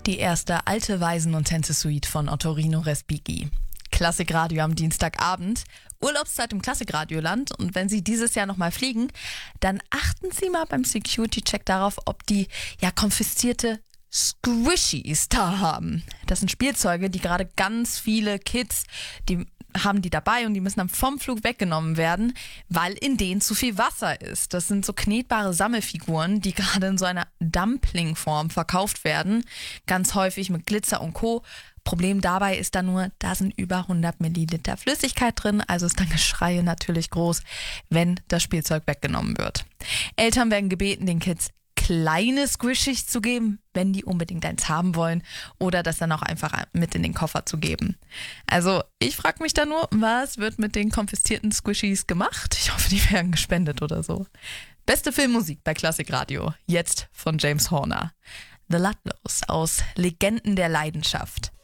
Die erste Alte Waisen- und Tänze-Suite von Ottorino Respighi. Klassikradio am Dienstagabend. Urlaubszeit im Klassikradioland. Und wenn Sie dieses Jahr nochmal fliegen, dann achten Sie mal beim Security-Check darauf, ob die konfiszierte Squishies da haben. Das sind Spielzeuge, die gerade ganz viele Kids, die haben die dabei und die müssen dann vom Flug weggenommen werden, weil in denen zu viel Wasser ist. Das sind so knetbare Sammelfiguren, die gerade in so einer Dumpling-Form verkauft werden. Ganz häufig mit Glitzer und Co. Problem dabei ist dann nur, da sind über 100 Milliliter Flüssigkeit drin, also ist dann Geschrei natürlich groß, wenn das Spielzeug weggenommen wird. Eltern werden gebeten, den Kids kleine Squishies zu geben, wenn die unbedingt eins haben wollen, oder das dann auch einfach mit in den Koffer zu geben. Also ich frage mich da nur, was wird mit den konfiszierten Squishies gemacht? Ich hoffe, die werden gespendet oder so. Beste Filmmusik bei Klassikradio, jetzt von James Horner. The Ludlows aus Legenden der Leidenschaft.